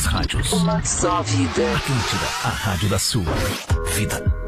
das rádios. Uma só vida. Atlântida, a rádio da sua vida.